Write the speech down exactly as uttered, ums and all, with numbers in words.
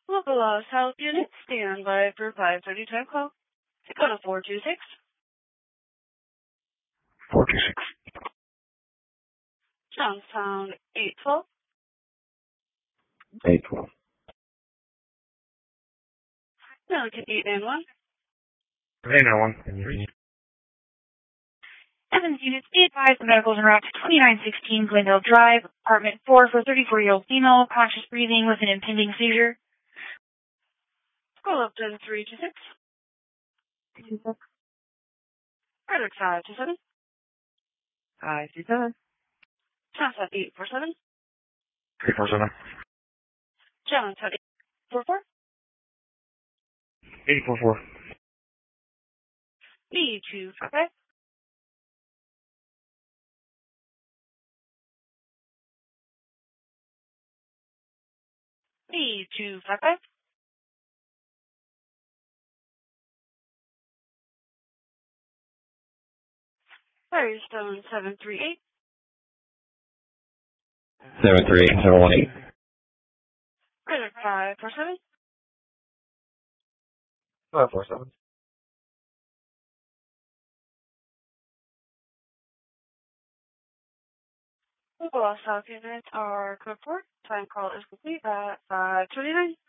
Local Law South Unit, stand by for five thirty time call. Go to four two six. four two six. Johnstown eight twelve. eight twelve. Milliken eight nine one. eight nine one. Evans units, be advised the medicals en route to twenty-nine sixteen Glendale Drive, apartment four for thirty-four-year-old female, conscious breathing with an impending seizure. Call up to three two six. Two six. Frederick five two seven. Five two seven. Johnstown eight four seven. eight four seven. Johnstown eight four four. eight four four. B two five five. B two five five. Firestone seven three eight. seven three eight seven one eight. Frederick five four seven. five four seven. Local Law South Units are code four. Time call is complete at five twenty nine.